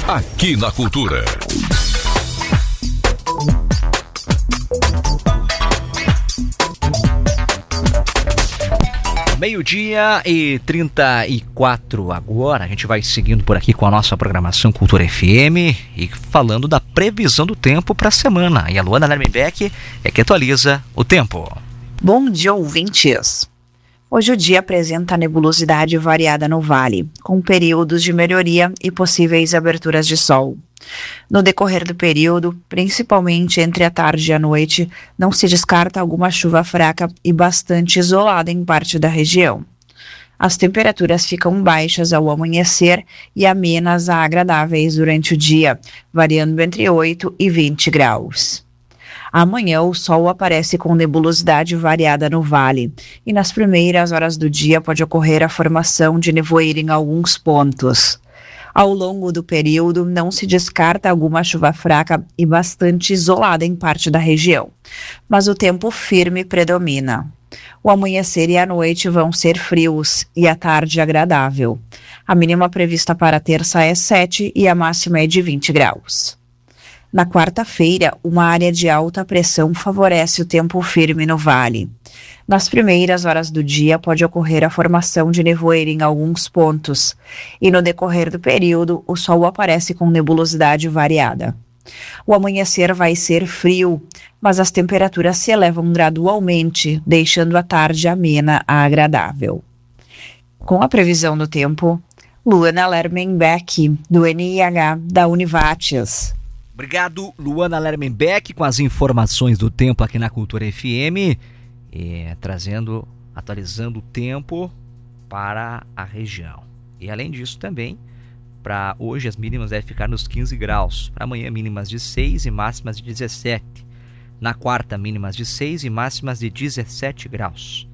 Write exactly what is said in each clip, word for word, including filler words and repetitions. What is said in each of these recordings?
aqui na Cultura. Meio-dia e trinta e quatro agora, a gente vai seguindo por aqui com a nossa programação Cultura F M e falando da previsão do tempo para a semana. E a Luana Lermenbeck é que atualiza o tempo. Bom dia, ouvintes. Hoje o dia apresenta nebulosidade variada no vale, com períodos de melhoria e possíveis aberturas de sol. No decorrer do período, principalmente entre a tarde e a noite, não se descarta alguma chuva fraca e bastante isolada em parte da região. As temperaturas ficam baixas ao amanhecer e amenas a agradáveis durante o dia, variando entre oito e vinte graus. Amanhã o sol aparece com nebulosidade variada no vale e nas primeiras horas do dia pode ocorrer a formação de nevoeiro em alguns pontos. Ao longo do período, não se descarta alguma chuva fraca e bastante isolada em parte da região, mas o tempo firme predomina. O amanhecer e a noite vão ser frios e a tarde agradável. A mínima prevista para terça é sete e a máxima é de vinte graus. Na quarta-feira, uma área de alta pressão favorece o tempo firme no vale. Nas primeiras horas do dia pode ocorrer a formação de nevoeiro em alguns pontos, e no decorrer do período o sol aparece com nebulosidade variada. O amanhecer vai ser frio, mas as temperaturas se elevam gradualmente, deixando a tarde amena a agradável. Com a previsão do tempo, Luana Lermenbeck, do N I H da Univates. Obrigado, Luana Lermenbeck, com as informações do tempo aqui na Cultura F M, e trazendo, atualizando o tempo para a região. E além disso também, para hoje as mínimas devem ficar nos quinze graus, para amanhã mínimas de seis e máximas de dezessete. Na quarta, mínimas de seis e máximas de dezessete graus.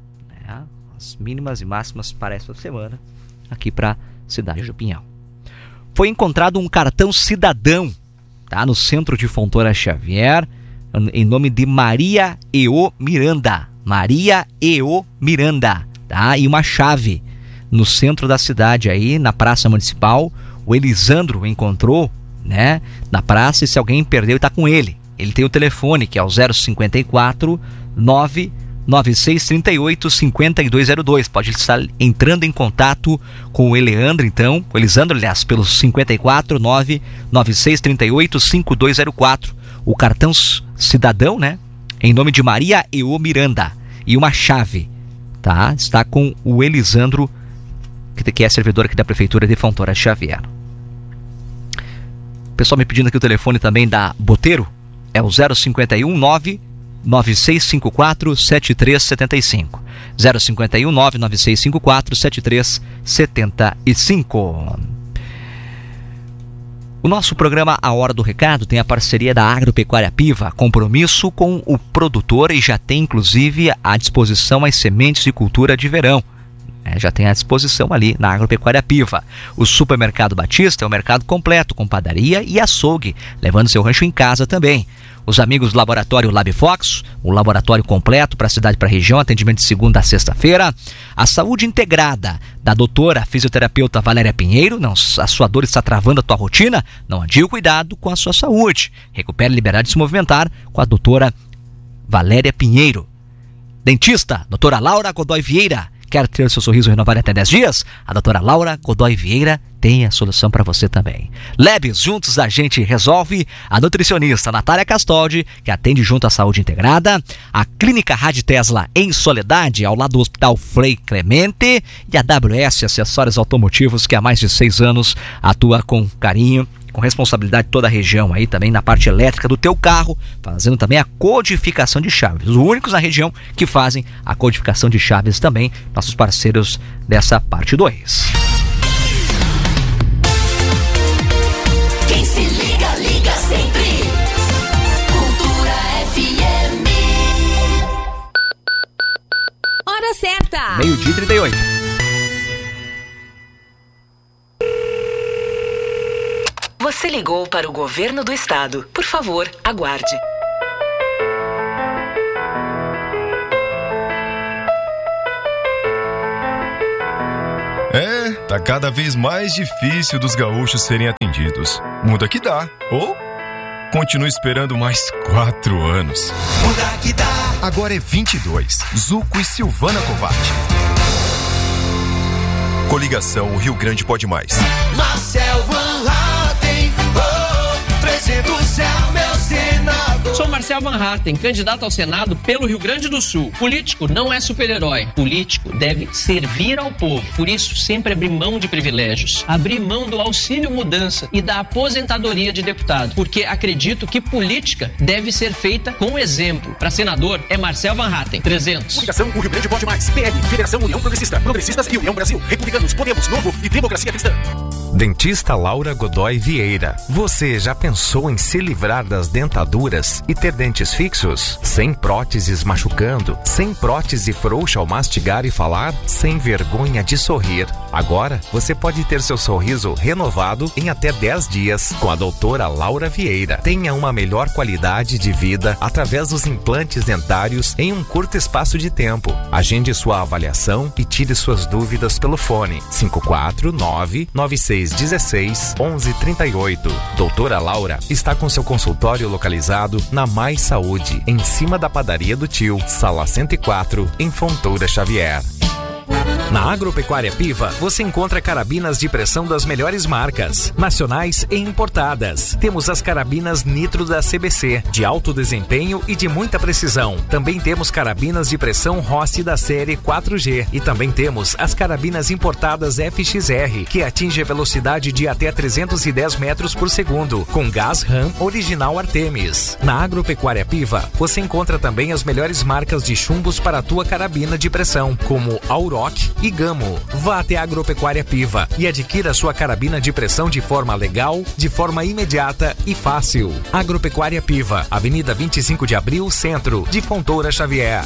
É, as mínimas e máximas para esta semana aqui para a cidade de Pinhal. Foi encontrado um cartão cidadão, tá, no centro de Fontoura Xavier, em nome de Maria E.O. Miranda. Maria E.O. Miranda, tá? E uma chave no centro da cidade aí, na Praça Municipal. O Elisandro encontrou, né, na praça, e se alguém perdeu, está com ele. Ele tem o telefone, que é o zero cinquenta e quatro, nove nove seis trinta e oito, cinquenta e dois zero dois. Pode estar entrando em contato com o Eleandro, então, o Elisandro, aliás, pelo cinquenta e quatro, nove nove seis trinta e oito, cinquenta e dois zero quatro. O cartão cidadão, né, em nome de Maria E.O. Miranda, e uma chave, tá? Está com o Elisandro, que é servidor aqui da Prefeitura de Fontoura Xavier. O pessoal me pedindo aqui o telefone também da Boteiro, é o zero cinquenta e um, nove nove seis cinco quatro, sete três sete cinco. zero cinquenta e um, nove nove seis cinco quatro, sete três sete cinco. O nosso programa A Hora do Recado tem a parceria da Agropecuária Piva, compromisso com o produtor, e já tem inclusive à disposição as sementes de cultura de verão. É, já tem à disposição ali na Agropecuária Piva. O Supermercado Batista é um mercado completo, com padaria e açougue, levando seu rancho em casa também. Os amigos do Laboratório LabFox, um laboratório completo para a cidade e para a região, atendimento de segunda a sexta-feira. A saúde integrada da doutora fisioterapeuta Valéria Pinheiro. Não, a sua dor está travando a tua rotina? Não adie o cuidado com a sua saúde. Recupere a liberdade de se movimentar com a doutora Valéria Pinheiro. Dentista, doutora Laura Godoy Vieira. Quer ter o seu sorriso renovado até dez dias? A doutora Laura Godoy Vieira tem a solução para você também. Lebes, juntos a gente resolve. A nutricionista Natália Castoldi, que atende junto à Saúde Integrada. A Clínica Rádio Tesla em Soledade, ao lado do Hospital Frei Clemente. E a W S Acessórios Automotivos, que há mais de seis anos atua com carinho, com responsabilidade toda a região aí também na parte elétrica do teu carro, fazendo também a codificação de chaves. Os únicos na região que fazem a codificação de chaves também, nossos parceiros dessa parte dois. Quem se liga, liga sempre. Cultura F M. Hora certa. Meio-dia e trinta e oito. Você ligou para o governo do estado. Por favor, aguarde. É... tá cada vez mais difícil dos gaúchos serem atendidos. Muda que dá, ou continue esperando mais quatro anos. Muda que dá. Agora é vinte e dois. Zuco e Silvana Covatti. Coligação O Rio Grande Pode Mais. Marcel Van Hatten, oh, trezentos é o meu senador. Sou Marcel Van Hatten, candidato ao Senado pelo Rio Grande do Sul. Político não é super-herói. Político deve servir ao povo. Por isso, sempre abrir mão de privilégios. Abrir mão do auxílio mudança e da aposentadoria de deputado. Porque acredito que política deve ser feita com exemplo. Para senador, é Marcel Van Hatten, trezentos. Coligação O Rio Grande Pode Mais. P L, Federação União Progressista. Progressistas e União Brasil. Republicanos, Podemos, Novo e Democracia Cristã. Dentista Laura Godoy Vieira. Você já pensou em se livrar das dentaduras e ter dentes fixos? Sem próteses machucando? Sem prótese frouxa ao mastigar e falar? Sem vergonha de sorrir? Agora você pode ter seu sorriso renovado em até dez dias com a doutora Laura Vieira. Tenha uma melhor qualidade de vida através dos implantes dentários em um curto espaço de tempo. Agende sua avaliação e tire suas dúvidas pelo fone cinco quatro nove nove seis um seis um um três oito. Doutora Laura está com seu consultório localizado na Mais Saúde, em cima da padaria do Tio, sala cento e quatro, em Fontoura Xavier. Na Agropecuária Piva, você encontra carabinas de pressão das melhores marcas, nacionais e importadas. Temos as carabinas Nitro da C B C, de alto desempenho e de muita precisão. Também temos carabinas de pressão Rossi da série quatro G. E também temos as carabinas importadas F X R, que atinge a velocidade de até trezentos e dez metros por segundo, com gás RAM original Artemis. Na Agropecuária Piva, você encontra também as melhores marcas de chumbos para a tua carabina de pressão, como Auroch e Gamo. Vá até a Agropecuária Piva e adquira sua carabina de pressão de forma legal, de forma imediata e fácil. Agropecuária Piva, Avenida vinte e cinco de Abril, Centro, de Fontoura Xavier.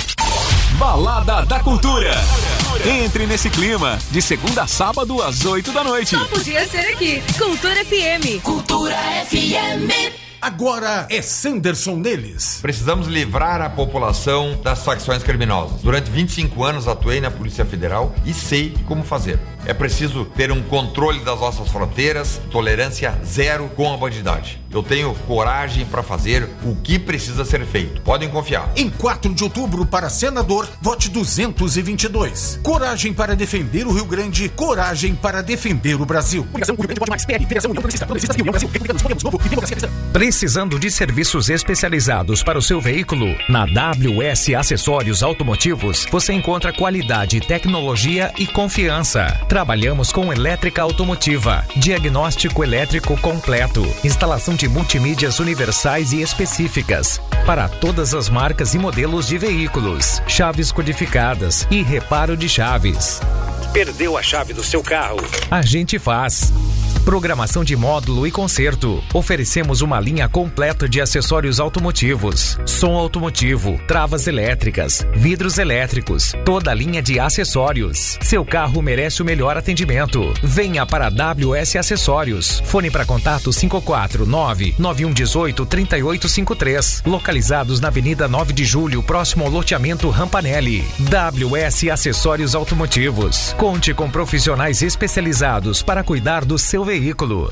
Balada da Cultura. Entre nesse clima, de segunda a sábado às oito da noite. Só podia ser aqui. Cultura F M. Cultura F M. Agora é Sanderson neles. Precisamos livrar a população das facções criminosas. Durante vinte e cinco anos atuei na Polícia Federal e sei como fazer. É preciso ter um controle das nossas fronteiras, tolerância zero com a bandidagem. Eu tenho coragem para fazer o que precisa ser feito. Podem confiar. Em quatro de outubro, para senador, vote duzentos e vinte e dois. Coragem para defender o Rio Grande, coragem para defender o Brasil. Coligação O Rio Grande Pode Mais. P L, Federação União Progressista. Progressistas e União Brasil. Republicanos, Podemos, Novo e Democracia Cristã. Precisando de serviços especializados para o seu veículo? Na W S Acessórios Automotivos, você encontra qualidade, tecnologia e confiança. Trabalhamos com elétrica automotiva, diagnóstico elétrico completo, instalação de multimídias universais e específicas para todas as marcas e modelos de veículos, chaves codificadas e reparo de chaves. Perdeu a chave do seu carro? A gente faz. Programação de módulo e conserto. Oferecemos uma linha completa de acessórios automotivos, som automotivo, travas elétricas, vidros elétricos, toda a linha de acessórios. Seu carro merece o melhor atendimento. Venha para a W S Acessórios. Fone para contato cinco quatro nove nove um um oito três oito cinco três. Localizados na Avenida nove de Julho, próximo ao loteamento Rampanelli. W S Acessórios Automotivos. Conte com profissionais especializados para cuidar do seu veículo.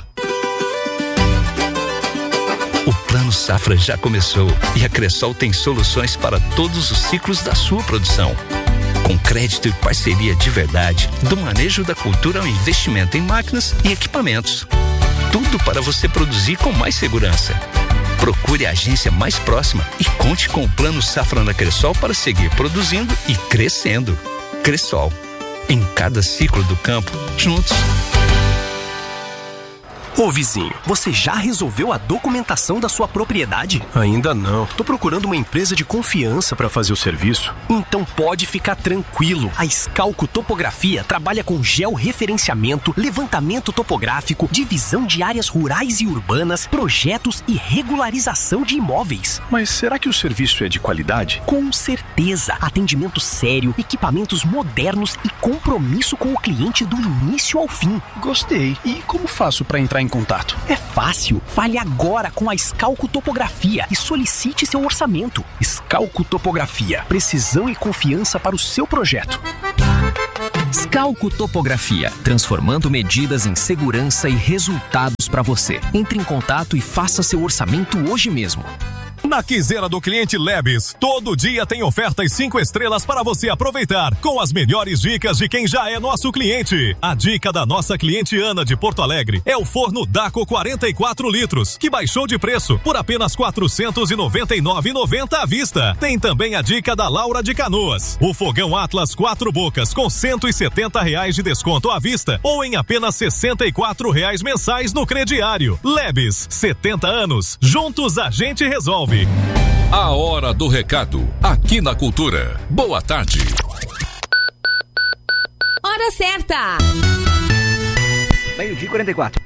O Plano Safra já começou e a Cressol tem soluções para todos os ciclos da sua produção. Com crédito e parceria de verdade, do manejo da cultura ao investimento em máquinas e equipamentos. Tudo para você produzir com mais segurança. Procure a agência mais próxima e conte com o Plano Safra na Cressol para seguir produzindo e crescendo. Cressol. Em cada ciclo do campo, juntos. Ô vizinho, você já resolveu a documentação da sua propriedade? Ainda não. Tô procurando uma empresa de confiança para fazer o serviço. Então pode ficar tranquilo. A Scalco Topografia trabalha com georreferenciamento, levantamento topográfico, divisão de áreas rurais e urbanas, projetos e regularização de imóveis. Mas será que o serviço é de qualidade? Com certeza. Atendimento sério, equipamentos modernos e compromisso com o cliente do início ao fim. Gostei. E como faço para entrar em contato? É fácil. Fale agora com a Scalco Topografia e solicite seu orçamento. Scalco Topografia. Precisão e confiança para o seu projeto. Scalco Topografia, transformando medidas em segurança e resultados para você. Entre em contato e faça seu orçamento hoje mesmo. Na quinzena do cliente Lebes, todo dia tem ofertas cinco estrelas para você aproveitar, com as melhores dicas de quem já é nosso cliente. A dica da nossa cliente Ana de Porto Alegre é o forno Daco quarenta e quatro litros, que baixou de preço por apenas quatrocentos e noventa e nove reais e noventa centavos à vista. Tem também a dica da Laura de Canoas, o fogão Atlas quatro bocas com cento e setenta reais de desconto à vista ou em apenas sessenta e quatro reais mensais no crediário. Lebes, setenta anos, juntos a gente resolve. A hora do recado, aqui na Cultura. Boa tarde. Hora certa. Meio-dia e quarenta e quatro.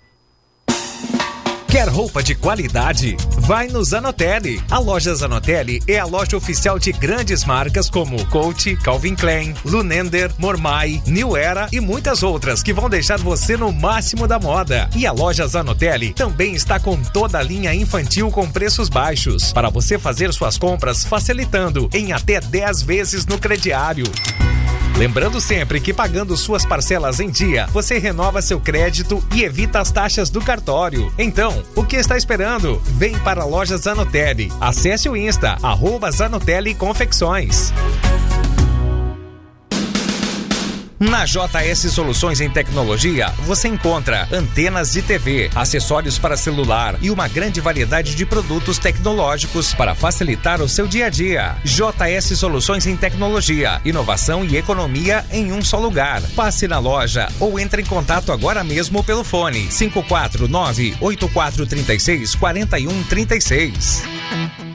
Quer roupa de qualidade? Vai no Zanotelli. A loja Zanotelli é a loja oficial de grandes marcas como Coach, Calvin Klein, Lunender, Mormai, New Era e muitas outras que vão deixar você no máximo da moda. E a loja Zanotelli também está com toda a linha infantil com preços baixos, para você fazer suas compras facilitando em até dez vezes no crediário. Lembrando sempre que pagando suas parcelas em dia, você renova seu crédito e evita as taxas do cartório. Então, o que está esperando? Vem para a loja Zanotelli. Acesse o Insta, arroba Zanotelli Confecções. Na J S Soluções em Tecnologia, você encontra antenas de T V, acessórios para celular e uma grande variedade de produtos tecnológicos para facilitar o seu dia a dia. J S Soluções em Tecnologia, inovação e economia em um só lugar. Passe na loja ou entre em contato agora mesmo pelo fone cinco quatro nove, oito quatro três seis, quatro um três seis.